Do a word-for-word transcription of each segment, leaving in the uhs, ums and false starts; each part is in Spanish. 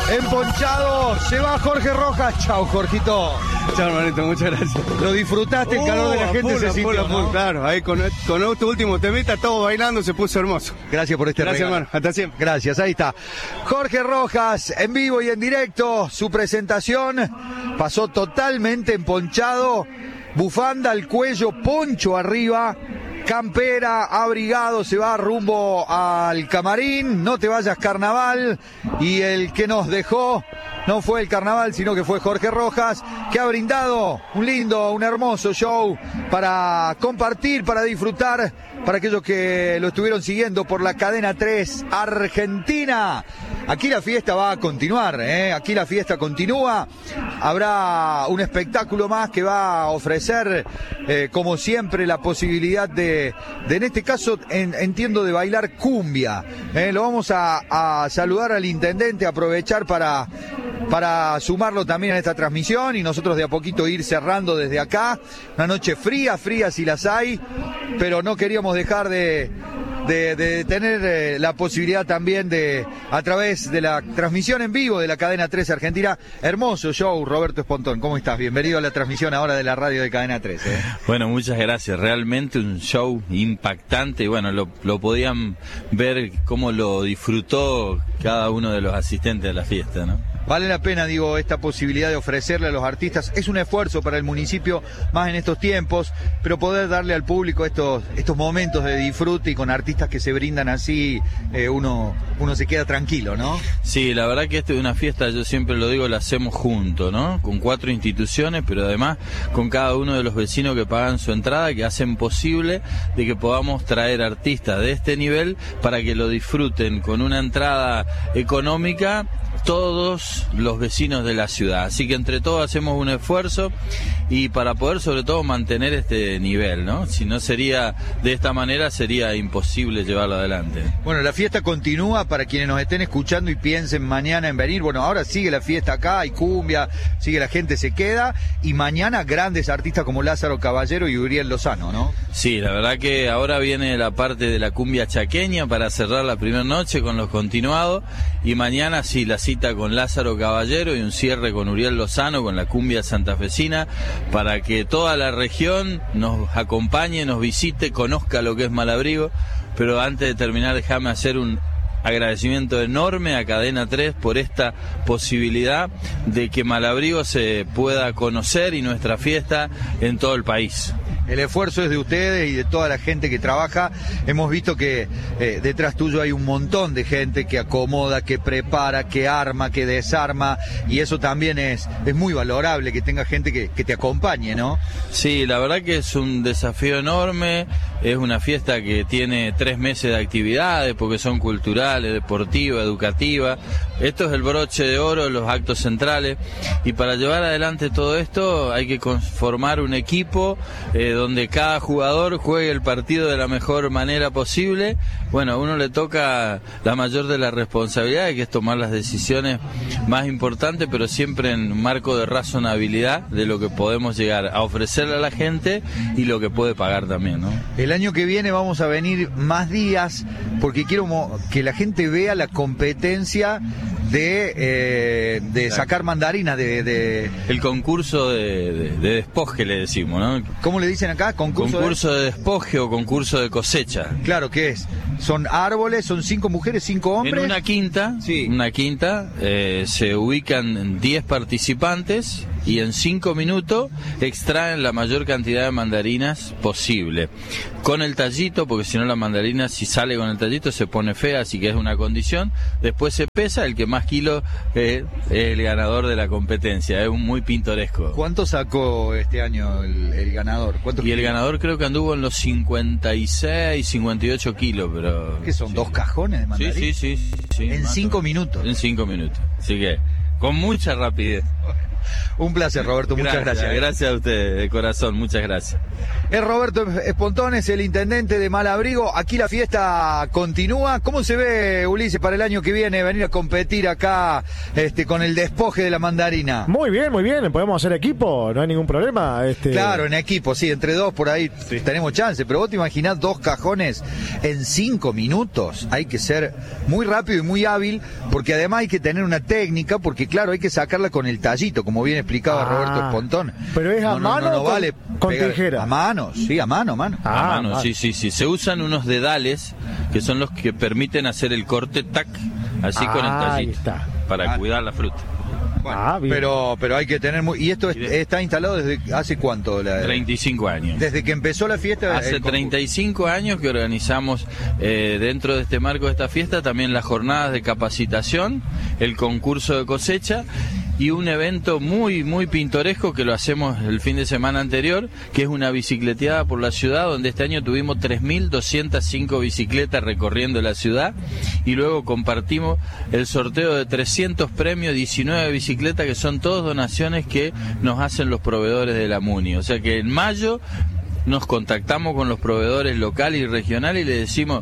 Emponchado, se va Jorge Rojas. Chao, Jorgito. Chao, hermanito, muchas gracias. Lo disfrutaste, el calor de la gente full, se sintió, full, full, ¿no? Claro, ahí con, con este último temita, todos bailando, se puso hermoso. Gracias por este Gracias, regalo. hermano, hasta siempre. Gracias, ahí está. Jorge Rojas, en vivo y en directo, su presentación pasó totalmente emponchado, bufanda al cuello, poncho arriba, campera, abrigado, se va rumbo al camarín. No te vayas, carnaval. Y el que nos dejó no fue el carnaval, sino que fue Jorge Rojas, que ha brindado un lindo, un hermoso show para compartir, para disfrutar, para aquellos que lo estuvieron siguiendo por la cadena tres Argentina. Aquí la fiesta va a continuar, ¿eh? Aquí la fiesta continúa. Habrá un espectáculo más que va a ofrecer, eh, como siempre, la posibilidad de, de en este caso, en, entiendo, de bailar cumbia. ¿eh? Lo vamos a, a saludar al intendente, aprovechar para, para sumarlo también a esta transmisión y nosotros de a poquito ir cerrando desde acá. Una noche fría, fría si las hay, pero no queríamos dejar de... De, de tener eh, la posibilidad también de, a través de la transmisión en vivo de la cadena tres Argentina. Hermoso show, Roberto Espontón. ¿Cómo estás? Bienvenido a la transmisión ahora de la radio de cadena tres. ¿eh? Bueno, muchas gracias. Realmente un show impactante. Y bueno, lo, lo podían ver cómo lo disfrutó cada uno de los asistentes a la fiesta, ¿no? Vale la pena, digo, esta posibilidad de ofrecerle a los artistas. Es un esfuerzo para el municipio, más en estos tiempos, pero poder darle al público estos, estos momentos de disfrute y con artistas que se brindan así, eh, uno, uno se queda tranquilo, ¿no? Sí, la verdad que esto es una fiesta, yo siempre lo digo, la hacemos juntos, ¿no? Con cuatro instituciones, pero además con cada uno de los vecinos que pagan su entrada, que hacen posible de que podamos traer artistas de este nivel para que lo disfruten con una entrada económica todos los vecinos de la ciudad. Así que entre todos hacemos un esfuerzo y para poder sobre todo mantener este nivel, ¿no? Si no sería de esta manera, sería imposible llevarlo adelante. Bueno, la fiesta continúa para quienes nos estén escuchando y piensen mañana en venir. Bueno, ahora sigue la fiesta acá, hay cumbia, sigue la gente, se queda, y mañana grandes artistas como Lázaro Caballero y Uriel Lozano, ¿no? Sí, la verdad que ahora viene la parte de la cumbia chaqueña para cerrar la primera noche con los continuados, y mañana sí, la cita con Lázaro Caballero y un cierre con Uriel Lozano, con la cumbia santafesina, para que toda la región nos acompañe, nos visite, conozca lo que es Malabrigo. Pero antes de terminar, déjame hacer un agradecimiento enorme a Cadena tres por esta posibilidad de que Malabrigo se pueda conocer y nuestra fiesta en todo el país. El esfuerzo es de ustedes y de toda la gente que trabaja. Hemos visto que eh, detrás tuyo hay un montón de gente que acomoda, que prepara, que arma, que desarma, y eso también es, es muy valorable, que tenga gente que, que te acompañe, ¿no? Sí, la verdad que es un desafío enorme. Es una fiesta que tiene tres meses de actividades porque son culturales, deportivas, educativas. Esto es el broche de oro, los actos centrales, y para llevar adelante todo esto hay que conformar un equipo eh, donde cada jugador juegue el partido de la mejor manera posible. Bueno, a uno le toca la mayor de las responsabilidades, que es tomar las decisiones más importantes, pero siempre en un marco de razonabilidad de lo que podemos llegar a ofrecerle a la gente y lo que puede pagar también, ¿no? El año que viene vamos a venir más días porque quiero mo- que la gente vea la competencia de, eh, de sacar mandarinas, de, de... El concurso de, de, de despoje, le decimos, ¿no? ¿Cómo le dicen acá? Concurso, concurso de... de despoje o concurso de cosecha. Claro, ¿qué es? Son árboles, son cinco mujeres, cinco hombres. En una quinta, sí. una quinta, eh, se ubican diez participantes y en cinco minutos extraen la mayor cantidad de mandarinas posible. Con el tallito, porque si no la mandarina, si sale con el tallito, se pone fea, así que es una condición. Después se pesa, el que más kilos eh, es el ganador de la competencia. Es muy pintoresco. ¿Cuánto sacó este año el, el ganador? ¿Cuánto Y el ganador creo que anduvo en los cincuenta y seis, cincuenta y ocho kilos, pero... ¿Qué son? Sí. ¿Dos cajones de mandarina? Sí, sí, sí. sí en cinco minutos. En cinco minutos. Así que, con mucha rapidez. Un placer, Roberto. Muchas gracias. Gracias, gracias a ustedes, de corazón. Muchas gracias. Es Roberto Espontones, el intendente de Malabrigo. Aquí la fiesta continúa. ¿Cómo se ve, Ulises, para el año que viene venir a competir acá este, con el despoje de la mandarina? Muy bien, muy bien. Podemos hacer equipo, no hay ningún problema. Este... Claro, en equipo, sí, entre dos por ahí sí. Tenemos chance. Pero vos te imaginás dos cajones en cinco minutos. Hay que ser muy rápido y muy hábil, porque además hay que tener una técnica, porque claro, hay que sacarla con el tallito, como bien explicaba ah, Roberto Espontón. Pero es a no, mano no, no, no con, vale con pegar, tijera. A mano, sí, a mano, a mano. Ah, a mano, sí, sí, sí. Se usan unos dedales que son los que permiten hacer el corte tac, así ah, con el tallito, para ah. cuidar la fruta. Bueno, ah, pero pero hay que tener muy... ¿Y esto es, está instalado desde hace cuánto? La... treinta y cinco años. Desde que empezó la fiesta. Hace treinta y cinco años que organizamos eh, dentro de este marco de esta fiesta también las jornadas de capacitación, el concurso de cosecha y un evento muy muy pintoresco que lo hacemos el fin de semana anterior, que es una bicicleteada por la ciudad, donde este año tuvimos tres mil doscientas cinco bicicletas recorriendo la ciudad, y luego compartimos el sorteo de trescientos premios, diecinueve bicicletas, que son todas donaciones que nos hacen los proveedores de la MUNI. O sea que en mayo nos contactamos con los proveedores locales y regionales y les decimos: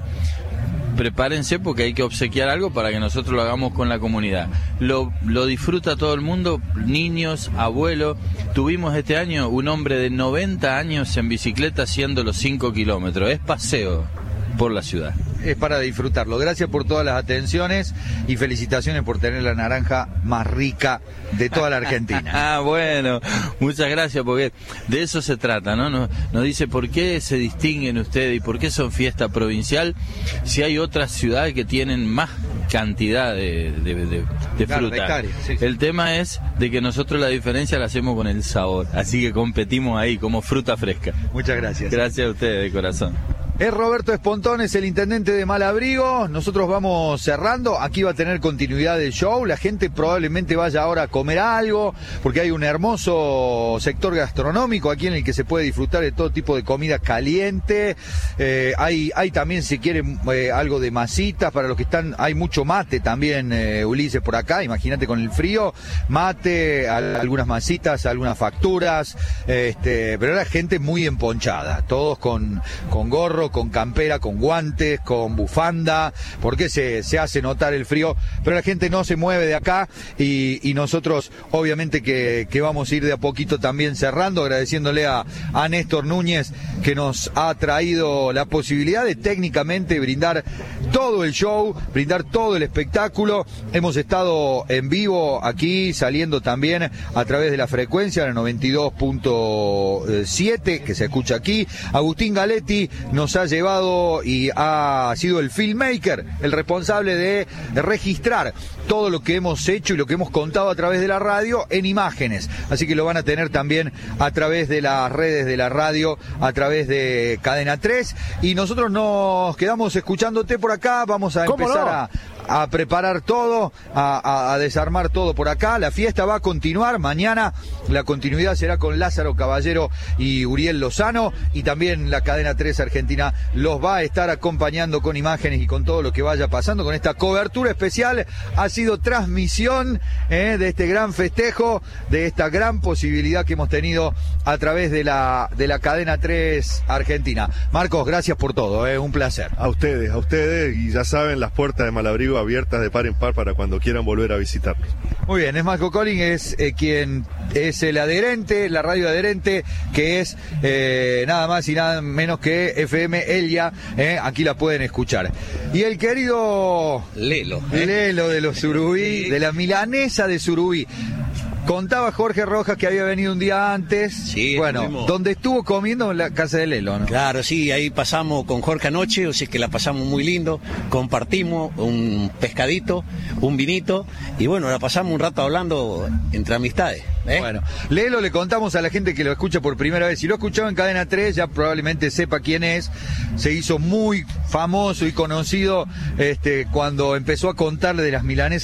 prepárense porque hay que obsequiar algo para que nosotros lo hagamos con la comunidad. Lo, lo disfruta todo el mundo, niños, abuelos. Tuvimos este año un hombre de noventa años en bicicleta haciendo los cinco kilómetros. Es paseo por la ciudad. Es para disfrutarlo. Gracias por todas las atenciones y felicitaciones por tener la naranja más rica de toda la Argentina. Ah, bueno, muchas gracias, porque de eso se trata, ¿no? Nos, nos dice por qué se distinguen ustedes y por qué son fiesta provincial si hay otras ciudades que tienen más cantidad de, de, de, de claro, fruta. De hectáreas, sí, sí. El tema es de que nosotros la diferencia la hacemos con el sabor, así que competimos ahí como fruta fresca. Muchas gracias. Gracias a ustedes de corazón. Es Roberto Espontones, el intendente de Malabrigo. Nosotros vamos cerrando. Aquí va a tener continuidad el show. La gente probablemente vaya ahora a comer algo, porque hay un hermoso sector gastronómico aquí en el que se puede disfrutar de todo tipo de comida caliente. Eh, hay, hay también, si quieren, eh, algo de masitas para los que están. Hay mucho mate también, eh, Ulises, por acá. Imagínate con el frío. Mate, al, algunas masitas, algunas facturas. Este, pero era gente muy emponchada. Todos con, con gorro, con campera, con guantes, con bufanda, porque se, se hace notar el frío, pero la gente no se mueve de acá y, y nosotros obviamente que, que vamos a ir de a poquito también cerrando, agradeciéndole a, a Néstor Núñez que nos ha traído la posibilidad de técnicamente brindar todo el show, brindar todo el espectáculo. Hemos estado en vivo aquí, saliendo también a través de la frecuencia, la noventa y dos punto siete, que se escucha aquí. Agustín Galetti nos ha llevado y ha sido el filmmaker, el responsable de registrar todo lo que hemos hecho y lo que hemos contado a través de la radio en imágenes. Así que lo van a tener también a través de las redes de la radio, a través de Cadena tres. Y nosotros nos quedamos escuchándote por acá. Vamos a empezar no? a... a preparar todo, a, a, a desarmar todo por acá. La fiesta va a continuar. Mañana la continuidad será con Lázaro Caballero y Uriel Lozano, y también la Cadena tres Argentina los va a estar acompañando con imágenes y con todo lo que vaya pasando con esta cobertura especial. Ha sido transmisión eh, de este gran festejo, de esta gran posibilidad que hemos tenido a través de la, de la Cadena tres Argentina. Marcos, gracias por todo, eh, un placer. A ustedes, a ustedes, y ya saben, las puertas de Malabrigo abiertas de par en par para cuando quieran volver a visitarnos. Muy bien, es Marco Collin, es eh, quien es el adherente, la radio adherente, que es eh, nada más y nada menos que F M Elia, eh, aquí la pueden escuchar. Y el querido Lelo, ¿eh? Lelo de los Surubí, sí. De la milanesa de Surubí. Contaba Jorge Rojas que había venido un día antes, sí, bueno, estuvimos... donde estuvo comiendo en la casa de Lelo, ¿no? Claro, sí, ahí pasamos con Jorge anoche, o sea que la pasamos muy lindo, compartimos un pescadito, un vinito, y bueno, la pasamos un rato hablando entre amistades, ¿eh? Bueno, Lelo, le contamos a la gente que lo escucha por primera vez, si lo ha escuchado en Cadena tres ya probablemente sepa quién es. Se hizo muy famoso y conocido este, cuando empezó a contarle de las milanesas